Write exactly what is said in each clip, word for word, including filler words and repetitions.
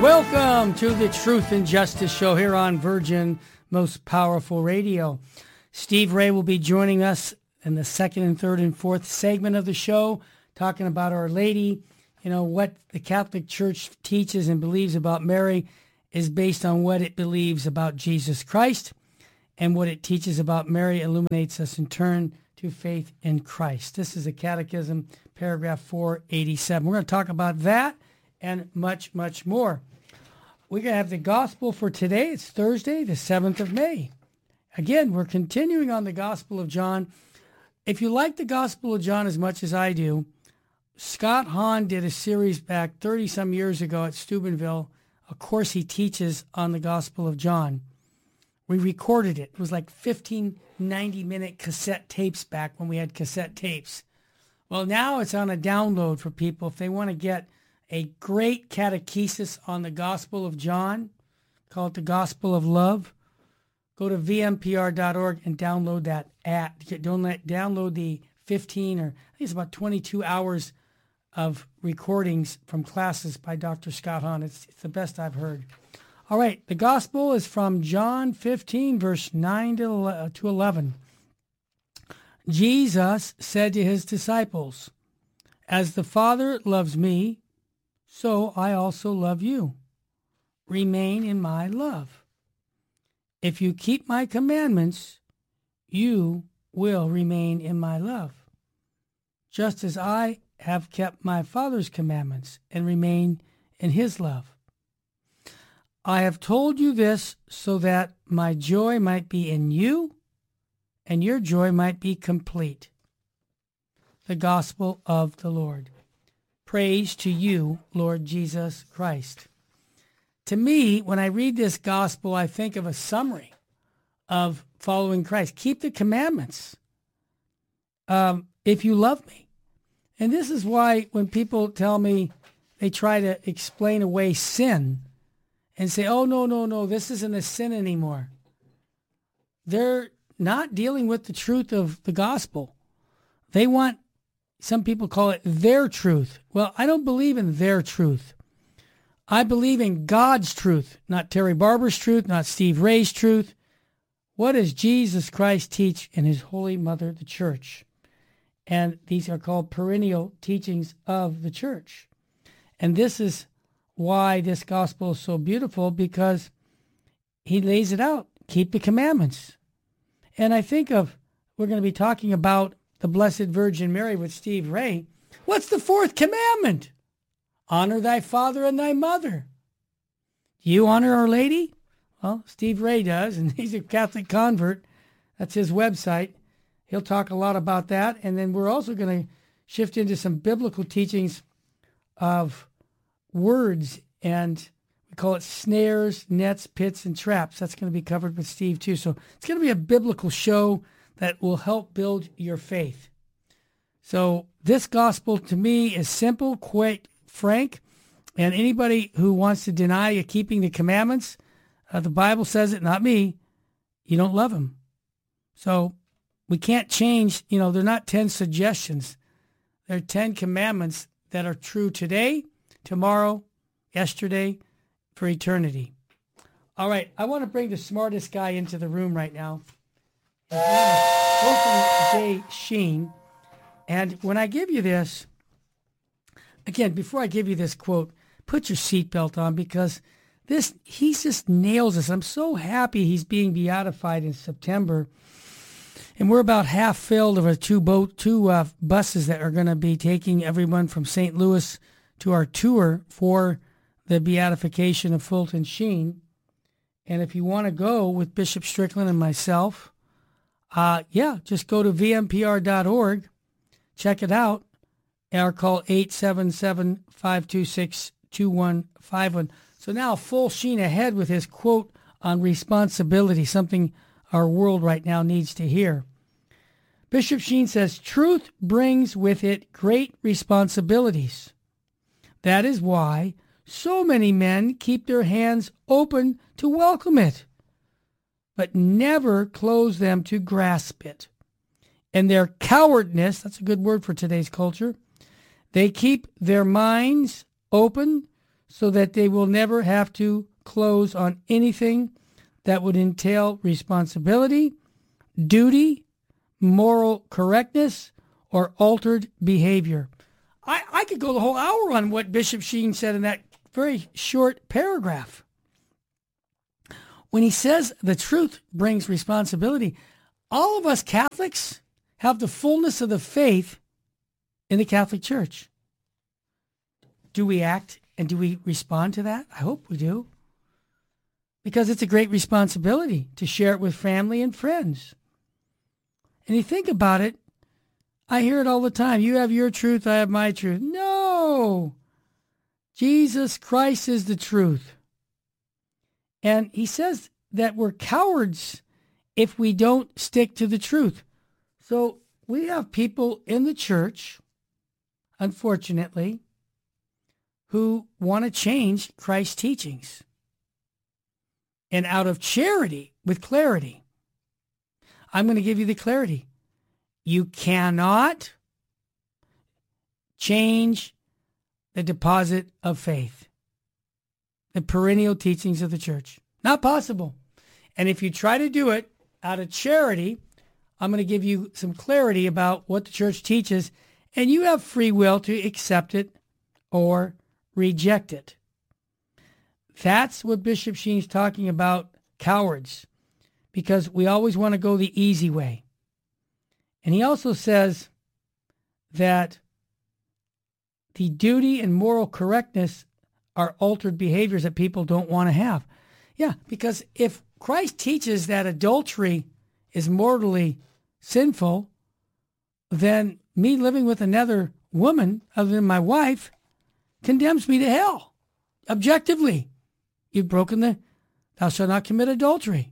Welcome to the Truth and Justice Show here on Virgin Most Powerful Radio. Steve Ray will be joining us in the second and third and fourth segment of the show, talking about Our Lady. You know, what the Catholic Church teaches and believes about Mary is based on what it believes about Jesus Christ, and what it teaches about Mary illuminates us in turn to faith in Christ. This is a Catechism, paragraph four eighty-seven. We're going to talk about that and much, much more. We're going to have the gospel for today. It's Thursday, the seventh of May. Again, we're continuing on the Gospel of John. If you like the Gospel of John as much as I do, Scott Hahn did a series back thirty-some years ago at Steubenville, a course he teaches on the Gospel of John. We recorded it. It was like fifteen ninety-minute cassette tapes back when we had cassette tapes. Well, now it's on a download for people if they want to get a great catechesis on the Gospel of John. Call it the Gospel of Love. Go to v m p r dot org and download that app. Don't let, download the fifteen or I think it's about twenty-two hours of recordings from classes by Doctor Scott Hahn. It's, it's the best I've heard. All right, the Gospel is from John fifteen, verse nine to eleven. Jesus said to his disciples, "As the Father loves me, so I also love you. Remain in my love. If you keep my commandments, you will remain in my love, just as I have kept my Father's commandments and remain in his love. I have told you this so that my joy might be in you and your joy might be complete." The Gospel of the Lord. Praise to you, Lord Jesus Christ. To me, when I read this gospel, I think of a summary of following Christ. Keep the commandments um, if you love me. And this is why when people tell me, they try to explain away sin and say, oh, no, no, no, this isn't a sin anymore. They're not dealing with the truth of the gospel. They want, some people call it their truth. Well, I don't believe in their truth. I believe in God's truth, not Terry Barber's truth, not Steve Ray's truth. What does Jesus Christ teach in his Holy Mother, the Church? And these are called perennial teachings of the Church. And this is why this gospel is so beautiful, because he lays it out. Keep the commandments. And I think of, we're going to be talking about the Blessed Virgin Mary with Steve Ray. What's the fourth commandment? Honor thy father and thy mother. Do you honor Our Lady? Well, Steve Ray does, and he's a Catholic convert. That's his website. He'll talk a lot about that. And then we're also going to shift into some biblical teachings of words, and we call it snares, nets, pits, and traps. That's going to be covered with Steve too. So it's going to be a biblical show that will help build your faith. So this gospel to me is simple, quick, frank, and anybody who wants to deny you keeping the commandments, uh, the Bible says it, not me, you don't love him. So we can't change, you know, they're not ten suggestions. They're ten commandments that are true today, tomorrow, yesterday, for eternity. All right, I want to bring the smartest guy into the room right now. His name is Fulton J. Sheen. And when I give you this, again, before I give you this quote, put your seatbelt on, because this, he just nails this. I'm so happy he's being beatified in September. And we're about half filled of our two boat, two uh, buses that are going to be taking everyone from Saint Louis to our tour for the beatification of Fulton Sheen. And if you want to go with Bishop Strickland and myself, uh, yeah, just go to v m p r dot org, check it out, or call eight seven seven, five two six, two one five one. So now full Sheen ahead with his quote on responsibility, something our world right now needs to hear. Bishop Sheen says, "Truth brings with it great responsibilities. That is why so many men keep their hands open to welcome it, but never close them to grasp it. In their cowardness," that's a good word for today's culture, "they keep their minds open so that they will never have to close on anything that would entail responsibility, duty, moral correctness, or altered behavior. I, I could go the whole hour on what Bishop Sheen said in that very short paragraph. When he says the truth brings responsibility, all of us Catholics have the fullness of the faith in the Catholic Church. Do we act and do we respond to that? I hope we do. Because it's a great responsibility to share it with family and friends. And you think about it, I hear it all the time. You have your truth, I have my truth. No! Jesus Christ is the truth. And he says that we're cowards if we don't stick to the truth. So we have people in the church, unfortunately, who want to change Christ's teachings. And out of charity, with clarity, I'm going to give you the clarity. You cannot change the deposit of faith, the perennial teachings of the church. Not possible. And if you try to do it out of charity, I'm going to give you some clarity about what the church teaches, and you have free will to accept it or reject it. That's what Bishop Sheen's talking about, cowards, because we always want to go the easy way. And he also says that the duty and moral correctness are altered behaviors that people don't want to have. Yeah, because if Christ teaches that adultery is mortally sinful, then me living with another woman other than my wife condemns me to hell. Objectively, you've broken the thou shalt not commit adultery.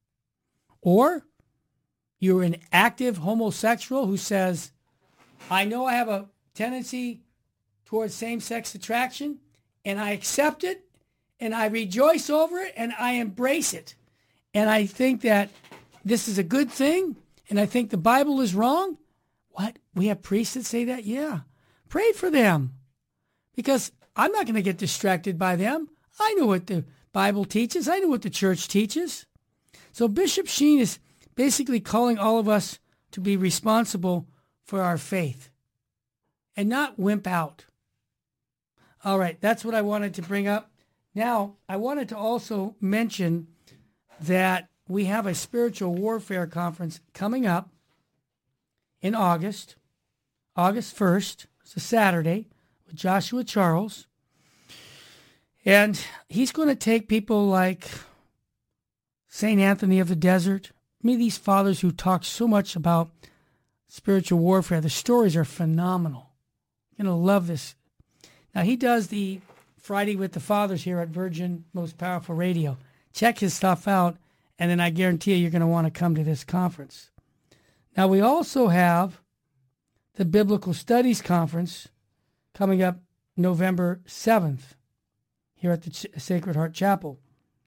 Or you're an active homosexual who says, I know I have a tendency towards same-sex attraction, and I accept it, and I rejoice over it, and I embrace it. And I think that this is a good thing, and I think the Bible is wrong. What? We have priests that say that? Yeah. Pray for them. Because I'm not going to get distracted by them. I know what the Bible teaches. I know what the church teaches. So Bishop Sheen is basically calling all of us to be responsible for our faith and not wimp out. All right, that's what I wanted to bring up. Now, I wanted to also mention that we have a spiritual warfare conference coming up in August, August first. It's a Saturday with Joshua Charles. And he's going to take people like Saint Anthony of the Desert. I mean, these fathers who talk so much about spiritual warfare. The stories are phenomenal. You're going to love this. Now, he does the Friday with the Fathers here at Virgin Most Powerful Radio. Check his stuff out, and then I guarantee you you're going to want to come to this conference. Now, we also have the Biblical Studies Conference coming up November seventh here at the Ch- Sacred Heart Chapel.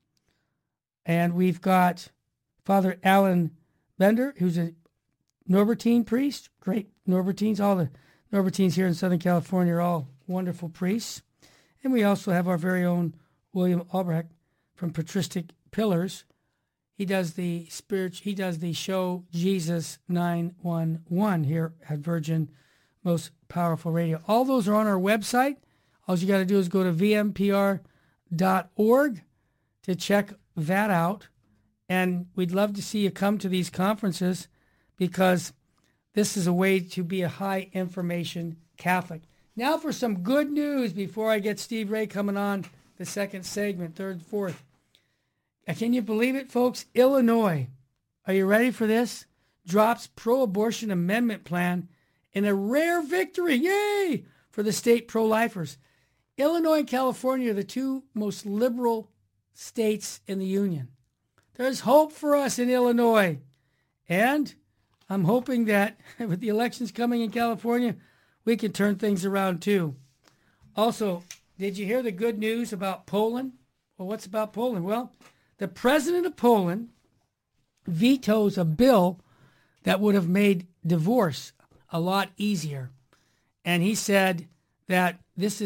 And we've got Father Alan Bender, who's a Norbertine priest. Great Norbertines. All the Norbertines here in Southern California are all wonderful priests. And we also have our very own William Albrecht from Patristic Pillars. He does the spirit. He does the show Jesus nine one one here at Virgin Most Powerful Radio. All those are on our website. All you got to do is go to v m p r dot org to check that out. And we'd love to see you come to these conferences because this is a way to be a high information Catholic. Now for some good news before I get Steve Ray coming on the second segment, third and fourth. Can you believe it, folks? Illinois, are you ready for this? Drops pro-abortion amendment plan in a rare victory. Yay! For the state pro-lifers. Illinois and California are the two most liberal states in the Union. There's hope for us in Illinois. And I'm hoping that with the elections coming in California, we can turn things around too. Also, did you hear the good news about Poland? Well, what's about Poland? Well, the president of Poland vetoes a bill that would have made divorce a lot easier. And he said that this is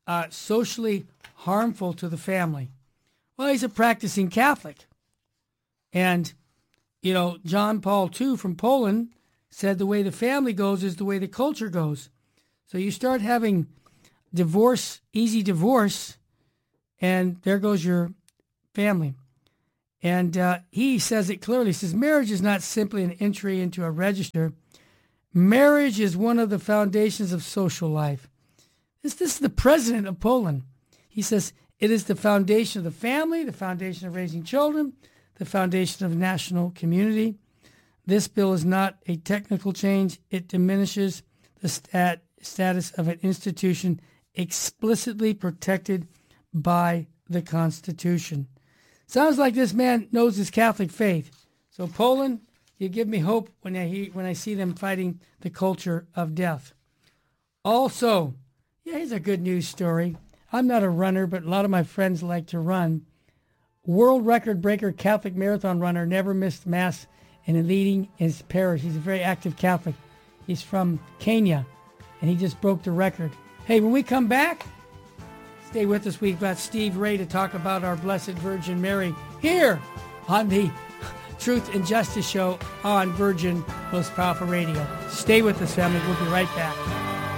uh, socially harmful to the family? Well, he's a practicing Catholic. And, you know, John Paul the Second from Poland said the way the family goes is the way the culture goes. So you start having divorce, easy divorce, and there goes your family. And uh, he says it clearly. He says, marriage is not simply an entry into a register. Marriage is one of the foundations of social life. This, this is the president of Poland. He says, it is the foundation of the family, the foundation of raising children, the foundation of national community. This bill is not a technical change. It diminishes the stat, status of an institution explicitly protected by the Constitution. Sounds like this man knows his Catholic faith. So Poland, you give me hope when I hear, when I see them fighting the culture of death. Also, yeah, here's a good news story. I'm not a runner, but a lot of my friends like to run. World record breaker Catholic marathon runner, never missed mass and leading his parish. He's a very active Catholic. He's from Kenya, and he just broke the record. Hey, when we come back, stay with us. We've got Steve Ray to talk about our Blessed Virgin Mary here on the Truth and Justice Show on Virgin Most Powerful Radio. Stay with us, family. We'll be right back.